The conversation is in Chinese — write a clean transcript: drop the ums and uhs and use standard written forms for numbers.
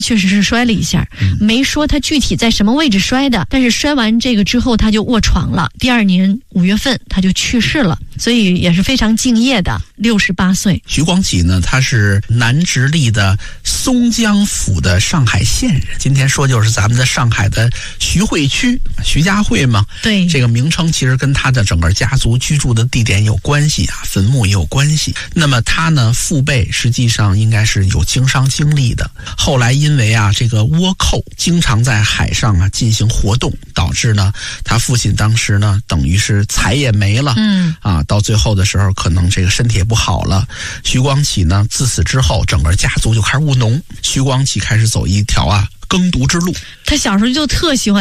确实是摔了一下，没说他具体在什么位置摔的，但是摔完这个之后他就卧床了。第2年5月份他就去世了，所以也是非常敬业的，68岁。 徐光启呢，他是南直隶的松江府的上海县人。今天说就是咱们的上海的徐汇区，徐家汇嘛。 对， 这个名称其实跟他的整个家族居住的地点有关系啊，坟墓也有关系。那么他呢，父辈实际上应该是有经商经历的，后来因为啊这个倭寇经常在海上啊进行活动，导致呢他父亲当时呢等于是财也没了，到最后的时候可能这个身体也不好了。徐光启呢自此之后整个家族就开始务农，徐光启开始走一条啊耕读之路。 他小时候就特喜欢